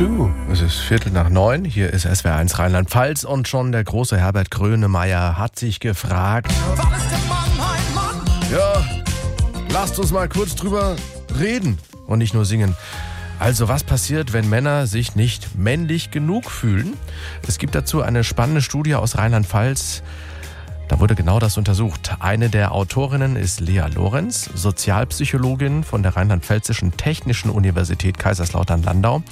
Du, es ist 8:45, hier ist SWR1 Rheinland-Pfalz und schon der große Herbert Grönemeyer hat sich gefragt: Was ist der Mann, ein Mann? Ja, lasst uns mal kurz drüber reden und nicht nur singen. Also was passiert, wenn Männer sich nicht männlich genug fühlen? Es gibt dazu eine spannende Studie aus Rheinland-Pfalz. Da wurde genau das untersucht. Eine der Autorinnen ist Lea Lorenz, Sozialpsychologin von der Rheinland-Pfälzischen Technischen Universität Kaiserslautern-Landau.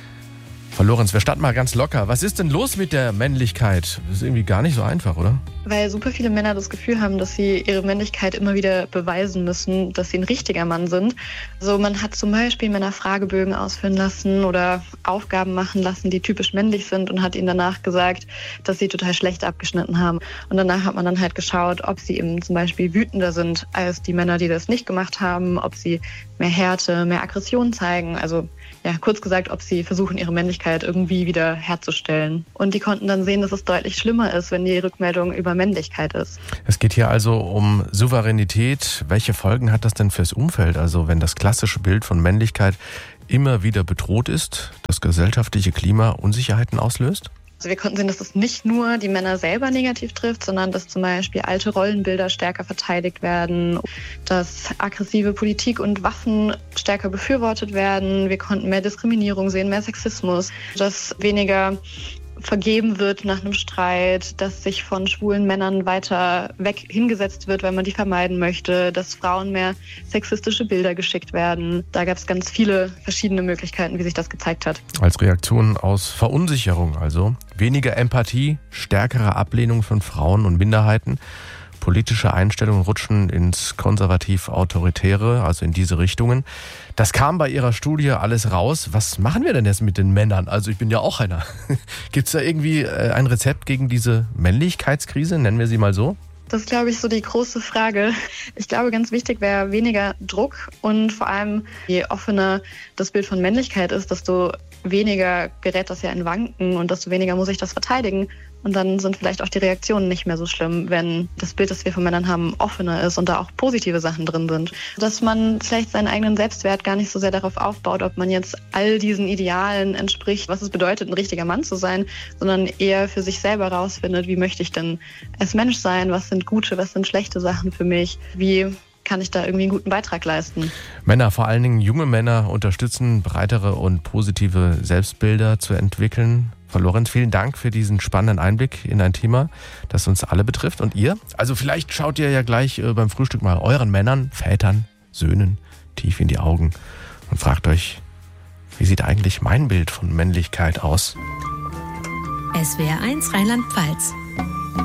Frau Lorenz, wir starten mal ganz locker. Was ist denn los mit der Männlichkeit? Das ist irgendwie gar nicht so einfach, oder? Weil super viele Männer das Gefühl haben, dass sie ihre Männlichkeit immer wieder beweisen müssen, dass sie ein richtiger Mann sind. Also man hat zum Beispiel Männer Fragebögen ausfüllen lassen oder Aufgaben machen lassen, die typisch männlich sind und hat ihnen danach gesagt, dass sie total schlecht abgeschnitten haben. Und danach hat man dann halt geschaut, ob sie eben zum Beispiel wütender sind als die Männer, die das nicht gemacht haben, ob sie mehr Härte, mehr Aggression zeigen. Also ja, kurz gesagt, ob sie versuchen, ihre Männlichkeit irgendwie wieder herzustellen. Und die konnten dann sehen, dass es deutlich schlimmer ist, wenn die Rückmeldung über Männlichkeit ist. Es geht hier also um Souveränität. Welche Folgen hat das denn fürs Umfeld? Also wenn das klassische Bild von Männlichkeit immer wieder bedroht ist, das gesellschaftliche Klima Unsicherheiten auslöst? Also wir konnten sehen, dass es nicht nur die Männer selber negativ trifft, sondern dass zum Beispiel alte Rollenbilder stärker verteidigt werden, dass aggressive Politik und Waffen stärker befürwortet werden. Wir konnten mehr Diskriminierung sehen, mehr Sexismus, dass weniger vergeben wird nach einem Streit, dass sich von schwulen Männern weiter weg hingesetzt wird, weil man die vermeiden möchte, dass Frauen mehr sexistische Bilder geschickt werden. Da gab es ganz viele verschiedene Möglichkeiten, wie sich das gezeigt hat. Als Reaktion aus Verunsicherung also. Weniger Empathie, stärkere Ablehnung von Frauen und Minderheiten. Politische Einstellungen rutschen ins konservativ-autoritäre, also in diese Richtungen. Das kam bei Ihrer Studie alles raus. Was machen wir denn jetzt mit den Männern? Also ich bin ja auch einer. Gibt es da irgendwie ein Rezept gegen diese Männlichkeitskrise, nennen wir sie mal so? Das ist, glaube ich, so die große Frage. Ich glaube, ganz wichtig wäre weniger Druck und vor allem, je offener das Bild von Männlichkeit ist, desto weniger gerät das ja in Wanken und desto weniger muss ich das verteidigen. Und dann sind vielleicht auch die Reaktionen nicht mehr so schlimm, wenn das Bild, das wir von Männern haben, offener ist und da auch positive Sachen drin sind. Dass man vielleicht seinen eigenen Selbstwert gar nicht so sehr darauf aufbaut, ob man jetzt all diesen Idealen entspricht, was es bedeutet, ein richtiger Mann zu sein, sondern eher für sich selber rausfindet, wie möchte ich denn als Mensch sein, was sind gute, was sind schlechte Sachen für mich, wie kann ich da irgendwie einen guten Beitrag leisten. Männer, vor allen Dingen junge Männer, unterstützen, breitere und positive Selbstbilder zu entwickeln. Frau Lorenz, vielen Dank für diesen spannenden Einblick in ein Thema, das uns alle betrifft. Und ihr? Also vielleicht schaut ihr ja gleich beim Frühstück mal euren Männern, Vätern, Söhnen tief in die Augen und fragt euch, wie sieht eigentlich mein Bild von Männlichkeit aus? SWR1 Rheinland-Pfalz.